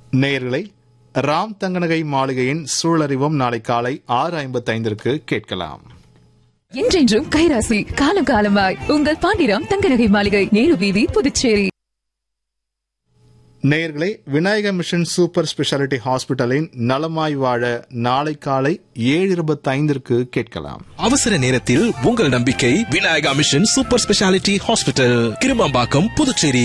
நேயர்களை ராம் தங்கநகை மாளிகையின் சூழறிவும் நாளை காலை 6:55 கேட்கலாம். என்றென்றும் கைராசி காலம் காலமாய் உங்கள் பாண்டிராம் தங்கநகை மாளிகை, நேரு வீதி, புதுச்சேரி. நேயர்களே, விநாயக மிஷன் சூப்பர் ஸ்பெஷாலிட்டி ஹாஸ்பிட்டலின் நலமாய் வாழ நாளை காலை 7:25 கேட்கலாம். அவசர நேரத்தில் உங்கள் நம்பிக்கை Vinayaka mission super speciality hospital, Kirumampakkam, Puducherry.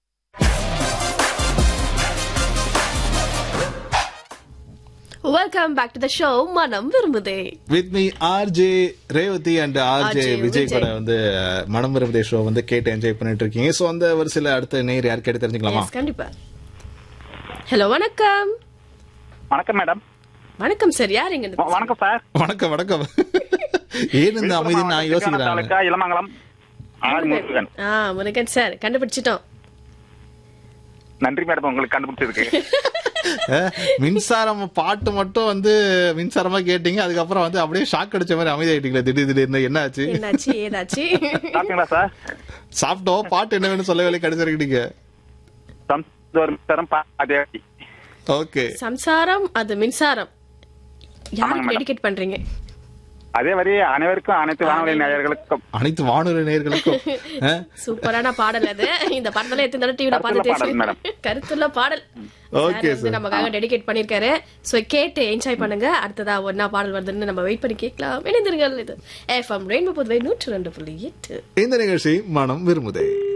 Welcome back to the show. மனம் விரும்புதே. With me RJ Revathi and RJ Vijay கூட வந்து மனம் விரும்புதே ஷோ வந்து கேட்டு என்ஜாய் பண்ணிட்டு இருக்கீங்க. சோ அந்த வரிசையில அடுத்த நேர் யார் கேட்டு தெரிஞ்சுக்கலாமா? கண்டிப்பா. ஹலோ, வணக்கம். வணக்கம் மேடம். வணக்கம் சார், யார் இங்க? வணக்கம் சார். வணக்கம் வணக்கம். ஏன் இந்த அமைதி நான் யோசிக்கிறேன். இளமங்கலம் முருகன். முருகன் சார், கண்டுபிடிச்சிட்டோம். நன்றி மேடம், உங்களுக்கு கண்டுபிடிச்சிருக்கு. மின்சாரம் பாட்டு மட்டும் வந்து மின்சாரமா கேட்டீங்க, அதுக்கப்புறம் வந்து அப்படியே ஷாக் அடிச்ச மாதிரி அமைதியாயிட்டீங்களா திடீர்னு? என்ன ஆச்சு? ஏதாச்சு? சாப்பிட்டீங்களா சார்? சாப்பிட்டோம். பாட்டு என்ன வேணும் சொல்ல வேலை கிடைச்சிருக்கீங்க. ஓகே, சம்சாரம் அது மின்சாரம். யாருக்கு டெடிகேட் பண்றீங்க? அதே மாதிரி அனைவருக்கும், அனைத்து வானொலி நேயர்களுக்கும் சூப்பரான பாடல் அது. இந்த பாடல எத்தனை தடவை டிவில பார்த்துட்டு கருத்துள்ள பாடல் நமக்காக டெடிகேட் பண்ணிருக்காரு. சோ கேட்டு என்ஜாய் பண்ணுங்க. அடுத்ததா ஒன்னா பாடல் வருதுன்னு நம்ம வெயிட் பண்ணி கேட்கலாம். இணைந்திருங்கள். இது FM ரெயின்போ புதுவை 102.8. இந்த நிகழ்ச்சி மனம் விரும்புதே.